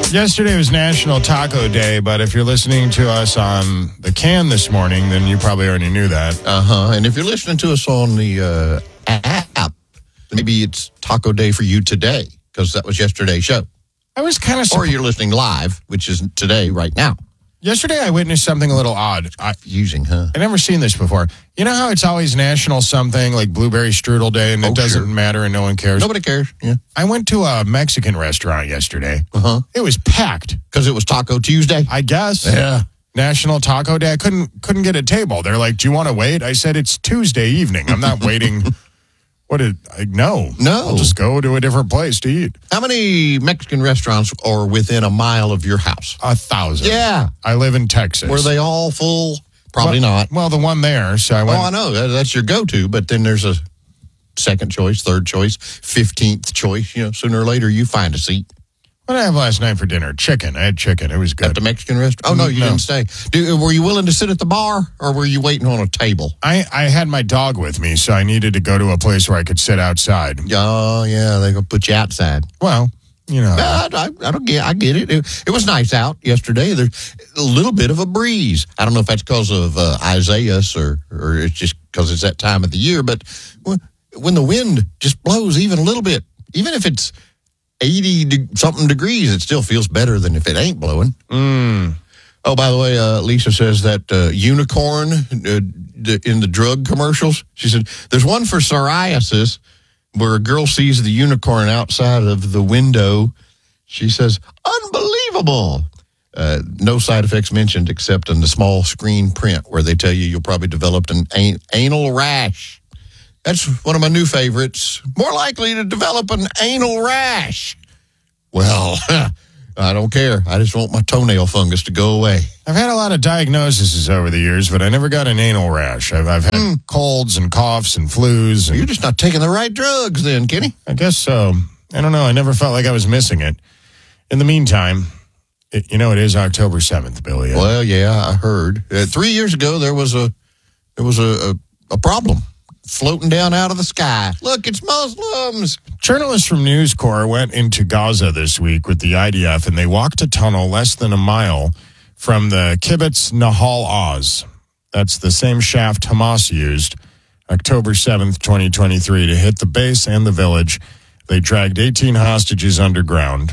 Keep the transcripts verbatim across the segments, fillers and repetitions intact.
Yesterday was National Taco Day, but if you're listening to us on the can this morning, then you probably already knew that. Uh-huh. And if you're listening to us on the uh, app, maybe it's Taco Day for you today, because that was yesterday's show. I was kind of... Or you're listening live, which is today, right now. Yesterday, I witnessed something a little odd. I, Using, huh? I've never seen this before. You know how it's always National something, like Blueberry Strudel Day, and it Oh, doesn't sure. matter and no one cares? Nobody cares, yeah. I went to a Mexican restaurant yesterday. Uh-huh. It was packed. Because it was Taco Tuesday? I guess. Yeah. National Taco Day. I couldn't couldn't get a table. They're like, do you want to wait? I said, it's Tuesday evening. I'm not waiting. What did I no. No. I'll just go to a different place to eat. How many Mexican restaurants are within a mile of your house? A thousand. Yeah. I live in Texas. Were they all full? Probably well, not. Well, the one there. So I went. Oh, I know. That- That's your go-to, but then there's a second choice, third choice, fifteenth choice. You know, sooner or later, you find a seat. What did I have last night for dinner? Chicken. I had chicken. It was good. At the Mexican restaurant? Oh, no, you No. didn't stay. Do, were you willing to sit at the bar, or were you waiting on a table? I, I had my dog with me, so I needed to go to a place where I could sit outside. Oh, yeah, they're going to put you outside. Well, you know. I, I, I don't get I get it. it. It was nice out yesterday. There's a little bit of a breeze. I don't know if that's because of uh, Isaias or, or it's just because it's that time of the year, but when, when the wind just blows even a little bit, even if it's eighty de- something degrees, it still feels better than if it ain't blowing. Mm. Oh, by the way, uh, Lisa says that uh, unicorn uh, d- in the drug commercials. She said there's one for psoriasis where a girl sees the unicorn outside of the window. She says, unbelievable. Uh, no side effects mentioned except in the small screen print where they tell you you'll probably develop an an- anal rash. That's one of my new favorites. More likely to develop an anal rash. Well, I don't care. I just want my toenail fungus to go away. I've had a lot of diagnoses over the years, but I never got an anal rash. I've, I've had Mm. colds and coughs and flus. And You're just not taking the right drugs then, Kenny. I guess so. I don't know. I never felt like I was missing it. In the meantime, it, you know, it is October seventh, Billy. Well, yeah, I heard. Uh, three years ago, there was a there was a, a, a problem floating down out of the sky. Look, it's Muslims. Journalists from News Corps went into Gaza this week with the I D F, and they walked a tunnel less than a mile from the Kibbutz Nahal Oz. That's the same shaft Hamas used October seventh, twenty twenty-three, to hit the base and the village. They dragged eighteen hostages underground.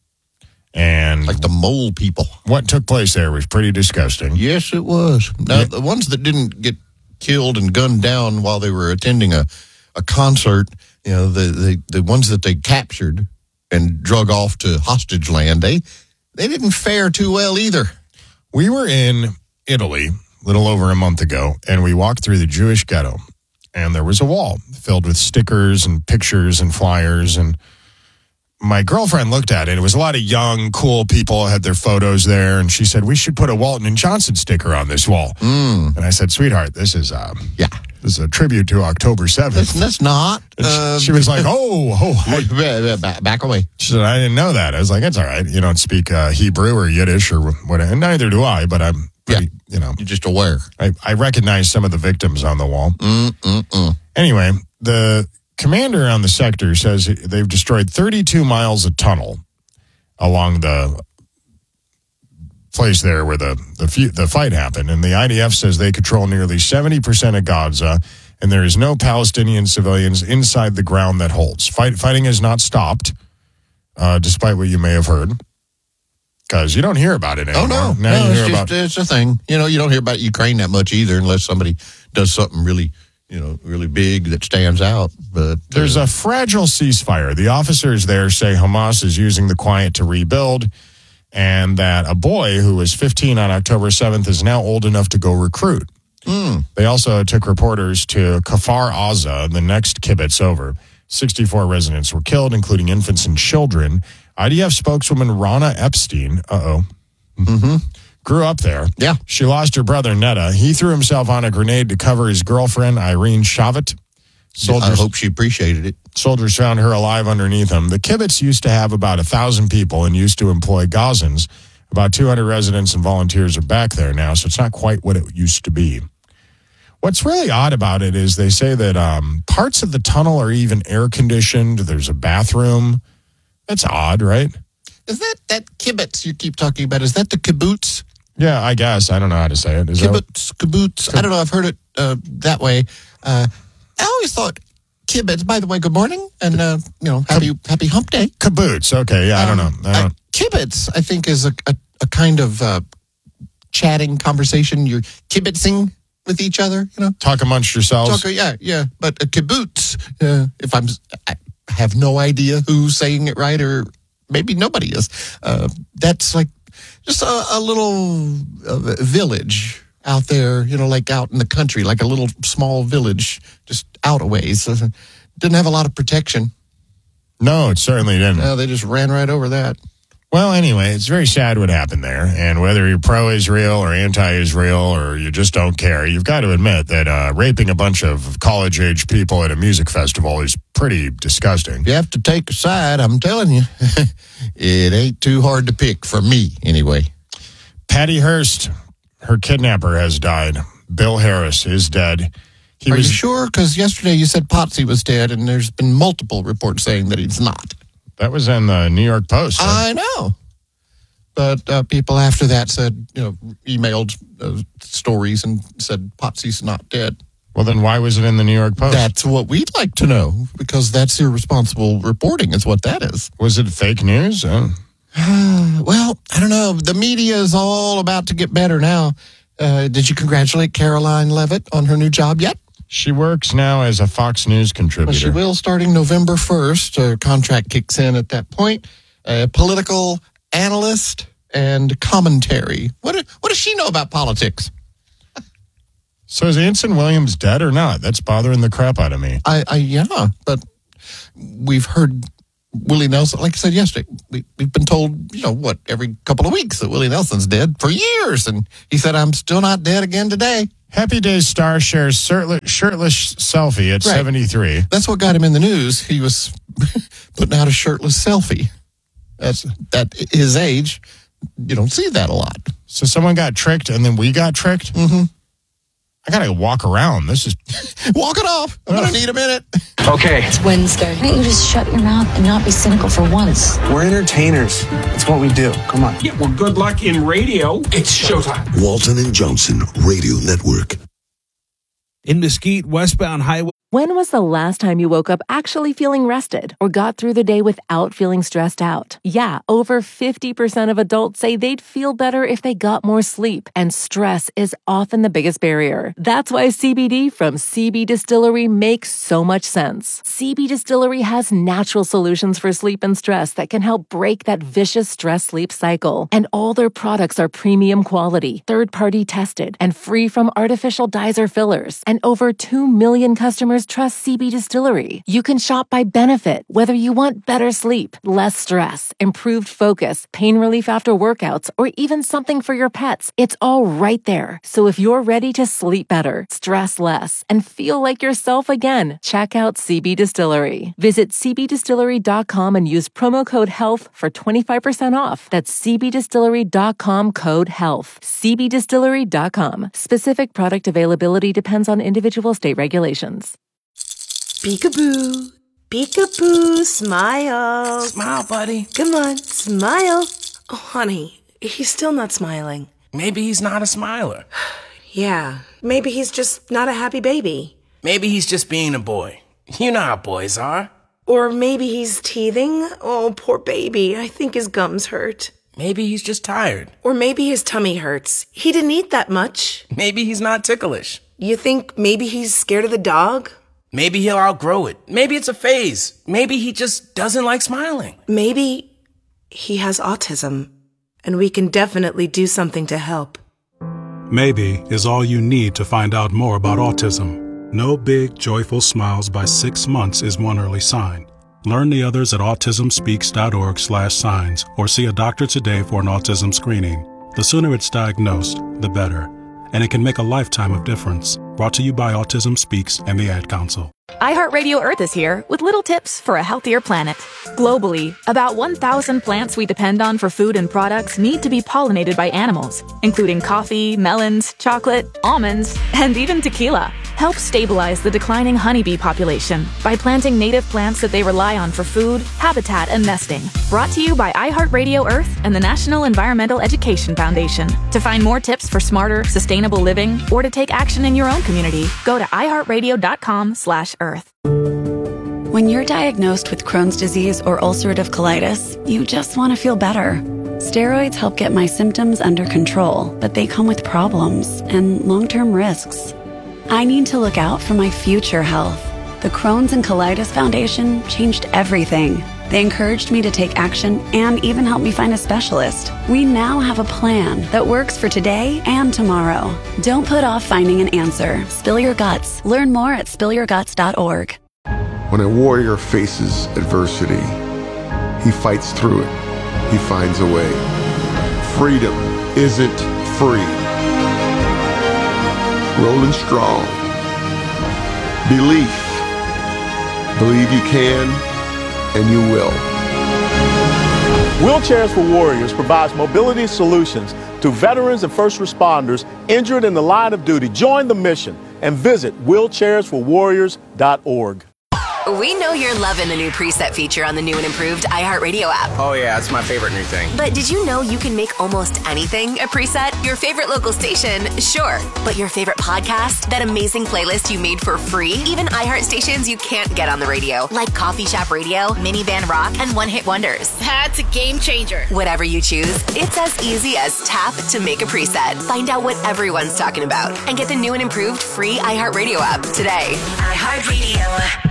And Like the mole people. what took place there was pretty disgusting. Yes, it was. Now, Yeah. the ones that didn't get killed and gunned down while they were attending a, a concert, you know, the, the, the ones that they captured and drug off to hostage land, they, they didn't fare too well either. We were in Italy a little over a month ago, and we walked through the Jewish ghetto, and there was a wall filled with stickers and pictures and flyers, and my girlfriend looked at it. It was a lot of young, cool people had their photos there, and she said, we should put a Walton and Johnson sticker on this wall. Mm. And I said, sweetheart, this is um, Yeah. this is a tribute to October seventh. That's, that's not. And she- Uh, she was like, oh, oh. I, back, back- back away. she said, I didn't know that. I was like, it's all right. You don't speak uh, Hebrew or Yiddish or whatever. And neither do I, but I'm pretty, you know, You're just aware. I, I recognize some of the victims on the wall. Mm-mm-mm. Anyway, the commander on the sector says they've destroyed thirty-two miles of tunnel along the place there where the, the, fe- the fight happened. And the I D F says they control nearly seventy percent of Gaza, and there is no Palestinian civilians inside the ground that holds. Fight, fighting has not stopped, uh, despite what you may have heard. Because you don't hear about it anymore. Oh, no. Now no you it's hear just, about it's a thing. You know, you don't hear about Ukraine that much either unless somebody does something really, you know, really big that stands out. But There's uh, a fragile ceasefire. The officers there say Hamas is using the quiet to rebuild, and that a boy who was fifteen on October seventh is now old enough to go recruit. mm, They also took reporters to Kfar Aza, the next kibbutz over. sixty-four residents were killed, including infants and children. I D F spokeswoman Rana Epstein, uh-oh, mm-hmm. grew up there. Yeah. She lost her brother, Netta. He threw himself on a grenade to cover his girlfriend, Irene Shavit. Soldiers, I hope she appreciated it. soldiers found her alive underneath him. The kibbutz used to have about one thousand people and used to employ Gazans. About two hundred residents and volunteers are back there now, so it's not quite what it used to be. What's really odd about it is they say that um, parts of the tunnel are even air-conditioned. There's a bathroom. That's odd, right? is that that kibbutz you keep talking about? Is that the kibbutz? Yeah, I guess. I don't know how to say it. Is Kibbutz, that... kibbutz. I don't know. I've heard it uh, that way. Uh, I always thought kibbutz. By the way, good morning, and uh, you know, happy happy hump day. Kibbutz. Okay, yeah, I don't know. Um, I don't... Uh, kibbutz, I think, is a, a, a kind of uh, chatting conversation. You're kibbutzing with each other, you know. Talk amongst yourselves. Talk, yeah, yeah. But a kibbutz, uh, if I'm, I have no idea who's saying it right, or maybe nobody is. Uh, that's like just a, a little uh, village out there, you know, like out in the country, like a little small village, just out a ways. Uh, didn't have a lot of protection. No, it certainly didn't. No, they just ran right over that. Well, anyway, it's very sad what happened there. And whether you're pro-Israel or anti-Israel or you just don't care, you've got to admit that uh, raping a bunch of college-age people at a music festival is pretty disgusting. You have to take a side, I'm telling you. It ain't too hard to pick, for me, anyway. Patty Hearst, her kidnapper, has died. Bill Harris is dead. He Are was, you sure? Because yesterday you said Potsy was dead, and there's been multiple reports saying that he's not. That was in the New York Post. Right? I know. But uh, people after that said, you know, emailed uh, stories and said Potsy's not dead. Well, then why was it in the New York Post? That's what we'd like to know, because that's irresponsible reporting is what that is. Was it fake news? Uh, well, I don't know. The media is all about to get better now. Uh, did you congratulate Caroline Levitt on her new job yet? She works now as a Fox News contributor. Well, she will starting November first. Her contract kicks in at that point. A political analyst and commentary. What, do, what does she know about politics? So is Anson Williams dead or not? That's bothering the crap out of me. I, I yeah, but we've heard Willie Nelson, like I said yesterday, we, we've been told, you know, what, every couple of weeks that Willie Nelson's dead for years. And he said, I'm still not dead again today. Happy Days star shares shirtless, shirtless selfie at right. seventy-three. That's what got him in the news. He was putting out a shirtless selfie. That's at his age. You don't see that a lot. So someone got tricked and then we got tricked? Mm-hmm. I got to walk around. This is... Walk it off. I'm going to need a minute. Okay. It's Wednesday. Why don't you just shut your mouth and not be cynical for once? We're entertainers. That's what we do. Come on. Yeah, well, good luck in radio. It's showtime. Walton and Johnson Radio Network. In Mesquite, westbound highway. When was the last time you woke up actually feeling rested or got through the day without feeling stressed out? Yeah, over fifty percent of adults say they'd feel better if they got more sleep, and stress is often the biggest barrier. That's why C B D from C B Distillery makes so much sense. C B Distillery has natural solutions for sleep and stress that can help break that vicious stress-sleep cycle. And all their products are premium quality, third-party tested, and free from artificial dyes or fillers. And over two million customers trust C B Distillery. You can shop by benefit, whether you want better sleep, less stress, improved focus, pain relief after workouts, or even something for your pets. It's all right there. So if you're ready to sleep better, stress less, and feel like yourself again, check out C B Distillery. Visit c b distillery dot com and use promo code HEALTH for twenty-five percent off. That's c b distillery dot com code HEALTH. c b distillery dot com. Specific product availability depends on individual state regulations. Peekaboo, peekaboo, smile. Smile, buddy. Come on, smile. Oh, honey, he's still not smiling. Maybe he's not a smiler. Yeah, maybe he's just not a happy baby. Maybe he's just being a boy. You know how boys are. Or maybe he's teething. Oh, poor baby. I think his gums hurt. Maybe he's just tired. Or maybe his tummy hurts. He didn't eat that much. Maybe he's not ticklish. You think maybe he's scared of the dog? Maybe he'll outgrow it. Maybe it's a phase. Maybe he just doesn't like smiling. Maybe he has autism, and we can definitely do something to help. Maybe is all you need to find out more about autism. No big, joyful smiles by six months is one early sign. Learn the others at autism speaks dot org slash signs or see a doctor today for an autism screening. The sooner it's diagnosed, the better. And it can make a lifetime of difference. Brought to you by Autism Speaks and the Ad Council. iHeartRadio Earth is here with little tips for a healthier planet. Globally, about one thousand plants we depend on for food and products need to be pollinated by animals, including coffee, melons, chocolate, almonds, and even tequila. Help stabilize the declining honeybee population by planting native plants that they rely on for food, habitat, and nesting. Brought to you by iHeartRadio Earth and the National Environmental Education Foundation. To find more tips for smarter, sustainable living, or to take action in your own community, go to i heart radio dot com slash earth. When you're diagnosed with Crohn's disease or ulcerative colitis, you just want to feel better. Steroids help get my symptoms under control, but they come with problems and long-term risks. I need to look out for my future health. The Crohn's and Colitis Foundation changed everything. They encouraged me to take action and even helped me find a specialist. We now have a plan that works for today and tomorrow. Don't put off finding an answer. Spill your guts. Learn more at spill your guts dot org. When a warrior faces adversity, he fights through it. He finds a way. Freedom isn't free. Rolling strong. Belief. Believe you can, and you will. Wheelchairs for Warriors provides mobility solutions to veterans and first responders injured in the line of duty. Join the mission and visit wheelchairs for warriors dot org. We know you're loving the new preset feature on the new and improved iHeartRadio app. Oh yeah, it's my favorite new thing. But did you know you can make almost anything a preset? Your favorite local station, sure. But your favorite podcast? That amazing playlist you made for free? Even iHeart stations you can't get on the radio, like Coffee Shop Radio, Minivan Rock, and One Hit Wonders. That's a game changer. Whatever you choose, it's as easy as tap to make a preset. Find out what everyone's talking about and get the new and improved free iHeartRadio app today. iHeartRadio.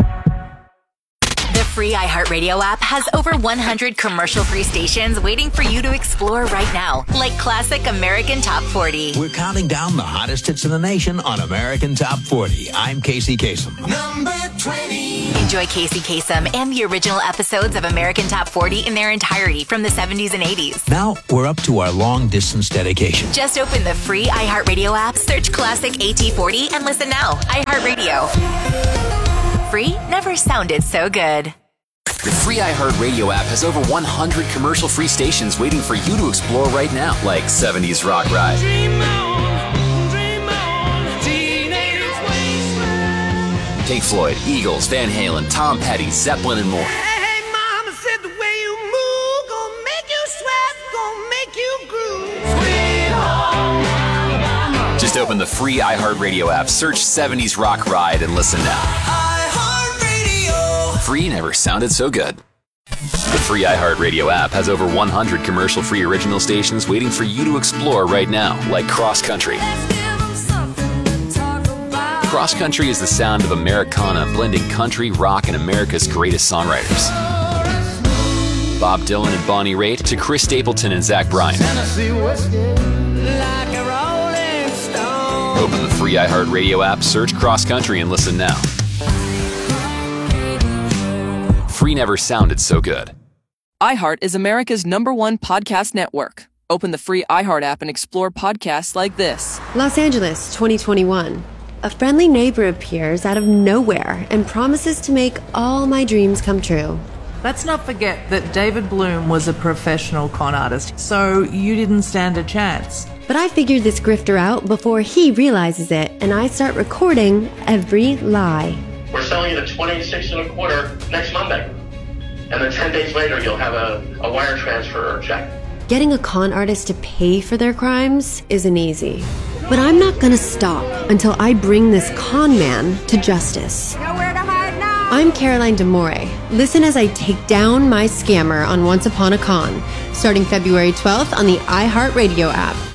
The free iHeartRadio app has over one hundred commercial-free stations waiting for you to explore right now, like classic American Top forty. We're counting down the hottest hits in the nation on American Top forty. I'm Casey Kasem. Number twenty. Enjoy Casey Kasem and the original episodes of American Top forty in their entirety from the seventies and eighties. Now we're up to our long-distance dedication. Just open the free iHeartRadio app, search classic A T forty, and listen now. iHeartRadio. Free never sounded so good. The free iHeartRadio app has over one hundred commercial-free stations waiting for you to explore right now, like seventies Rock Ride, Dream on, dream on, teenage wasteland. Pink Floyd, Eagles, Van Halen, Tom Petty, Zeppelin, and more. Hey, mama said the way you move gonna make you sweat, gonna make you groove. Sweet home Alabama. Just open the free iHeartRadio app, search seventies Rock Ride, and listen now. Free never sounded so good. The free iHeartRadio app has over one hundred commercial-free original stations waiting for you to explore right now, like Cross Country. Cross Country is the sound of Americana blending country, rock, and America's greatest songwriters. Bob Dylan and Bonnie Raitt to Chris Stapleton and Zach Bryan. Open the free iHeartRadio app, search Cross Country, and listen now. Free never sounded so good. iHeart is America's number one podcast network. Open the free iHeart app and explore podcasts like this. Los Angeles, twenty twenty-one. A friendly neighbor appears out of nowhere and promises to make all my dreams come true. Let's not forget that David Bloom was a professional con artist, so you didn't stand a chance. But I figured this grifter out before he realizes it, and I start recording every lie. We're selling you the twenty-six and a quarter next Monday. And then ten days later, you'll have a, a wire transfer or check. Getting a con artist to pay for their crimes isn't easy. But I'm not gonna stop until I bring this con man to justice. Nowhere to hide now. I'm Caroline DeMore. Listen as I take down my scammer on Once Upon a Con, starting February twelfth on the iHeartRadio app.